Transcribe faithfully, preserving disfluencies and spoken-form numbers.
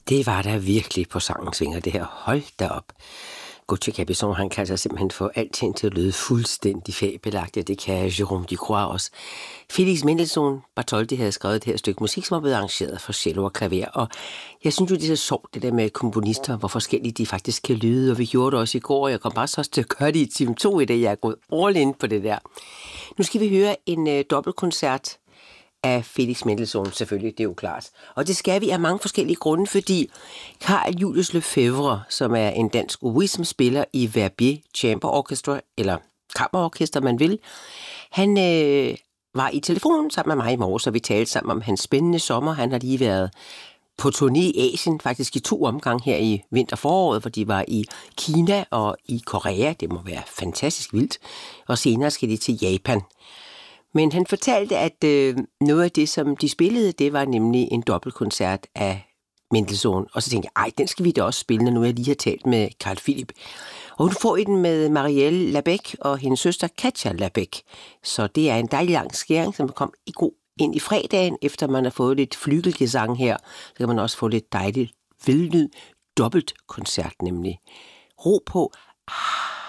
Det var der virkelig på sangens vinger, det her. Hold da op. Gauthier Capuçon, han kan altså simpelthen få alting til at lyde fuldstændig fabelagtigt. Det kan Jérôme Ducroix også. Félix Mendelssohn Bartholdy havde skrevet det her stykke musik, som var blevet arrangeret for cello og klaver. Og jeg synes jo, det er så sjovt, det der med komponister, hvor forskellige de faktisk kan lyde. Og vi gjorde det også i går, og jeg kom bare så også til at gøre det i time to i dag. Jeg er gået all in på det der. Nu skal vi høre en øh, dobbeltkoncert af Félix Mendelssohn, selvfølgelig, det er jo klart. Og det skal vi af mange forskellige grunde, fordi Carl Julius Lefèvre, som er en dansk oboist, som spiller i Verbier Chamber Orchestra, eller kammerorkester, man vil, han øh, var i telefonen sammen med mig i morges, og vi talte sammen om hans spændende sommer. Han har lige været på turné i Asien, faktisk i to omgange her i vinterforåret, hvor de var i Kina og i Korea. Det må være fantastisk vildt. Og senere skal de til Japan. Men han fortalte, at øh, noget af det, som de spillede, det var nemlig en dobbeltkoncert af Mendelssohn. Og så tænkte jeg, ej, den skal vi da også spille, når nu jeg lige har talt med Carl Philip. Og nu får I den med Marielle Labec og hendes søster Katja Labec. Så det er en dejlig lang skæring, som kom i god ind i fredagen, efter man har fået lidt flygelgesang her. Så kan man også få lidt dejligt vildlyd. Dobbeltkoncert nemlig. Ro på. Ah.